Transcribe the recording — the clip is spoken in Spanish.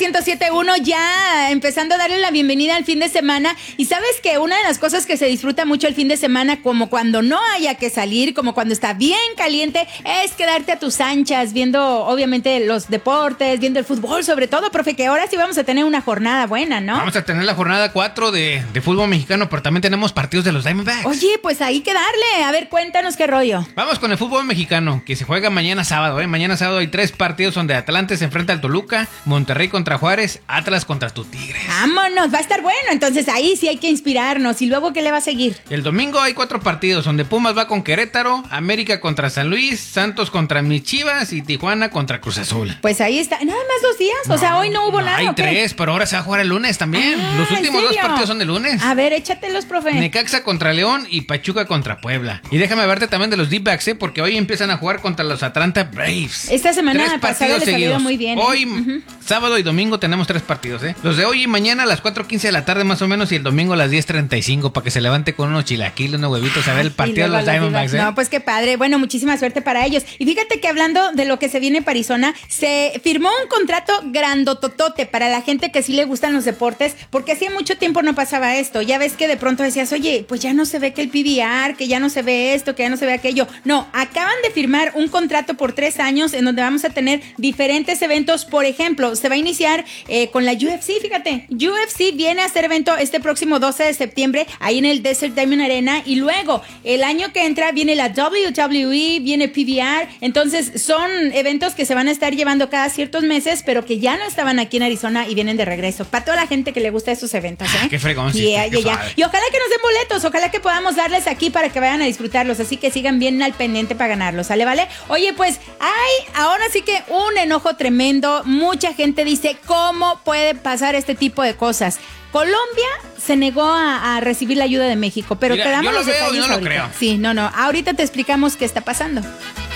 107.1 ya empezando a darle la bienvenida al fin de semana. Y sabes que una de las cosas que se disfruta mucho el fin de semana, como cuando no haya que salir, como cuando está bien caliente, es quedarte a tus anchas viendo obviamente los deportes, viendo el fútbol sobre todo, profe, que ahora sí vamos a tener una jornada buena, ¿no? Vamos a tener la jornada 4 de fútbol mexicano, pero también tenemos partidos de los Diamondbacks. Oye, pues hay que darle. A ver, cuéntanos qué rollo. Vamos con el fútbol mexicano, que se juega mañana sábado, Mañana sábado hay 3 partidos donde Atlante se enfrenta al Toluca, Monterrey contra Juárez, Atlas contra tus Tigres. Vámonos, va a estar bueno. Entonces ahí sí hay que inspirarnos. ¿Y luego qué le va a seguir? El domingo hay 4 partidos donde Pumas va con Querétaro, América contra San Luis, Santos contra mis Chivas y Tijuana contra Cruz Azul. Pues ahí está. ¿Nada más 2 días? O sea, hoy no hubo nada. Hay 3, pero ahora se va a jugar el lunes también. Los últimos 2 partidos son de lunes. A ver, échatelos, profe. Necaxa contra León y Pachuca contra Puebla. Y déjame verte también de los D-backs, porque hoy empiezan a jugar contra los Atlanta Braves. Esta semana pasada les ha ido muy bien. Hoy, sábado y domingo tenemos 3 partidos, Los de hoy y mañana a las 4:15 de la tarde más o menos, y el domingo a las 10:35 para que se levante con unos chilaquiles, unos huevitos a ver el partido de los Diamondbacks. No, pues qué padre. Bueno, muchísima suerte para ellos. Y fíjate que hablando de lo que se viene para Arizona, se firmó un contrato grandototote para la gente que sí le gustan los deportes, porque hacía mucho tiempo no pasaba esto. Ya ves que de pronto decías, oye, pues ya no se ve que el PBR, que ya no se ve esto, que ya no se ve aquello. No, acaban de firmar un contrato por 3 años en donde vamos a tener diferentes eventos. Por ejemplo, se va a iniciar con la UFC, fíjate. UFC viene a hacer evento este próximo 12 de septiembre ahí en el Desert Diamond Arena, y luego el año que entra viene la WWE, viene PBR. Entonces son eventos que se van a estar llevando cada ciertos meses, pero que ya no estaban aquí en Arizona y vienen de regreso. Para toda la gente que le gusta estos eventos, Qué fregón, sí. Y ojalá que nos den boletos, ojalá que podamos darles aquí para que vayan a disfrutarlos, así que sigan bien al pendiente para ganarlos, ¿sale, vale? Oye, pues ahora sí que un enojo tremendo. Mucha gente dice, ¿cómo puede pasar este tipo de cosas? Colombia se negó a recibir la ayuda de México, pero mira, te damos yo lo los veo detalles y no ahorita. lo creo. Sí, no, ahorita te explicamos qué está pasando.